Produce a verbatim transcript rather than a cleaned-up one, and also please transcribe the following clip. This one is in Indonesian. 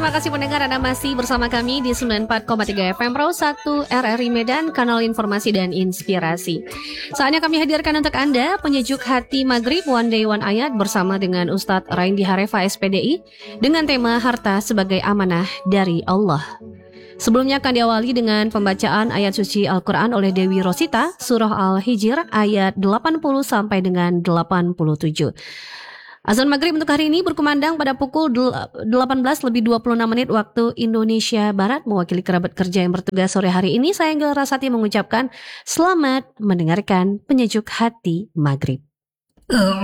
terima kasih pendengar, Anda masih bersama kami di sembilan puluh empat koma tiga F M Pro satu R R I Medan, kanal informasi dan inspirasi. Saatnya kami hadirkan untuk Anda penyejuk hati Maghrib One Day One Ayat bersama dengan Ustadz Raindi Harefa S P D I dengan tema harta sebagai amanah dari Allah. Sebelumnya akan diawali dengan pembacaan ayat suci Al-Quran oleh Dewi Rosita, Surah Al-Hijr ayat delapan puluh sampai dengan delapan puluh tujuh. Azan Maghrib untuk hari ini berkumandang pada pukul delapan belas lebih dua puluh enam menit waktu Indonesia Barat. Mewakili kerabat kerja yang bertugas sore hari ini, saya Anggel Rasati mengucapkan selamat mendengarkan penyejuk hati Maghrib.